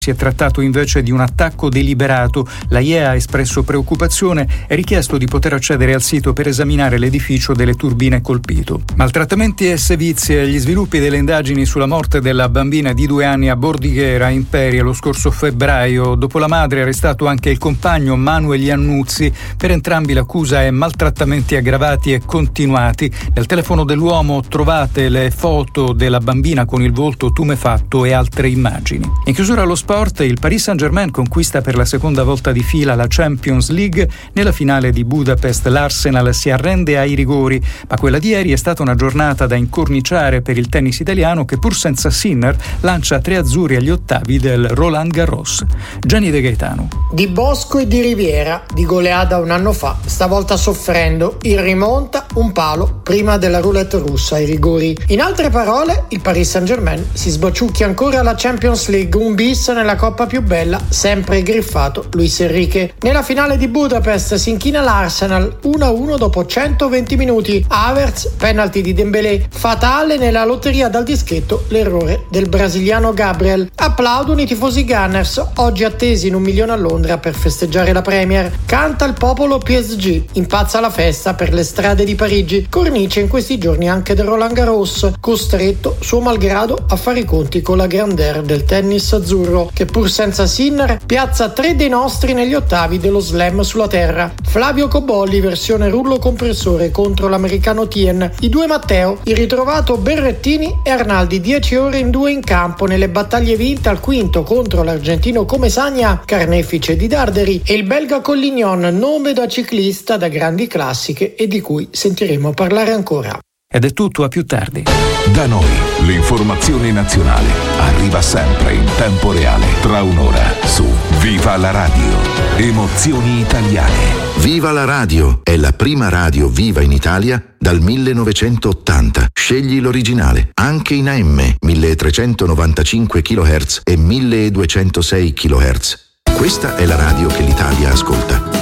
Si è trattato invece di un attacco deliberato. La IEA ha espresso preoccupazione e richiesto di poter accedere al sito per esaminare l'edificio delle turbine colpito. Maltrattamenti e sevizie. Gli sviluppi delle indagini sulla morte della bambina di 2 anni a Bordighera, Imperia, lo scorso febbraio. Dopo la madre è arrestato anche il compagno Manuel Iannuzzi. Per entrambi l'accusa è maltrattamenti aggravati e continuati. Nel telefono dell'uomo trovate le foto della bambina con il volto tumefatto e altre immagini. In chiusura allo sport, il Paris Saint-Germain conquista per la seconda volta di fila la Champions League. Nella finale di Budapest l'Arsenal si arrende ai rigori, ma quella di ieri è stata una giornata da incorniciare per il tennis italiano che pur senza Sinner lancia 3 azzurri agli ottavi del Roland Garros. Gianni De Gaetano. Di Bosco e di Riviera, di goleada un anno fa, stavolta soffrendo, il rimonta un palo prima della roulette russa ai rigori. In altre parole, il Paris Saint-Germain si sbaciucchia ancora alla Champions League, un bis nella coppa più bella, sempre griffato Luis Enrique. Nella finale di Budapest si inchina l'Arsenal 1-1 dopo 120 minuti. Havertz, penalty di Dembélé, fatale nella lotteria dal dischetto l'errore del brasiliano Gabriel. Applaudono i tifosi Gunners, oggi attesi in 1 milione a Londra per festeggiare la Premier. Canta il popolo PSG, impazza la festa per le strade di Parigi, cornice in questi giorni anche del Roland Garros, costretto suo malgrado a fare i conti con la grandeur del tennis azzurro, che pur senza Sinner piazza 3 dei nostri negli ottavi dello slam sulla terra. Flavio Cobolli versione rullo compressore contro l'americano Tien, i 2 Matteo, il ritrovato Berrettini e Arnaldi 10 ore in 2 in campo nelle battaglie vinte al quinto contro l'argentino Comesagna, carnefice di Darderi, e il belga Collignon, nome da ciclista da grandi classiche e di cui sentiremo parlare ancora. Ed è tutto, a più tardi. Da noi l'informazione nazionale arriva sempre in tempo reale, tra un'ora su Viva la Radio. Emozioni italiane. Viva la Radio è la prima radio viva in Italia dal 1980. Scegli l'originale, anche in AM 1395 kHz e 1206 kHz. Questa è la radio che l'Italia ascolta.